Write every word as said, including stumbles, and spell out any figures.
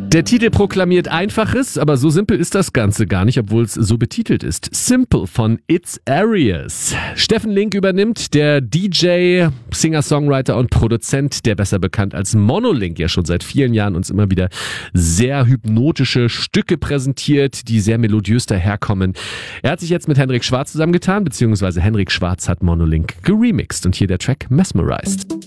Der Titel proklamiert Einfaches, aber so simpel ist das Ganze gar nicht, obwohl es so betitelt ist. Simple von It's Arias. Steffen Link übernimmt, der D J, Singer-Songwriter und Produzent, der besser bekannt als Monolink ja schon seit vielen Jahren uns immer wieder sehr hypnotische Stücke präsentiert, die sehr melodiös daherkommen. Er hat sich jetzt mit Henrik Schwarz zusammengetan, beziehungsweise Henrik Schwarz hat Monolink geremixed und hier der Track Mesmerized.